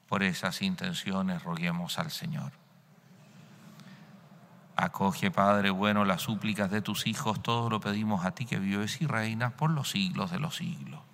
Por esas intenciones roguemos al Señor. Acoge, Padre bueno, las súplicas de tus hijos, todo lo pedimos a ti que vives y reinas por los siglos de los siglos.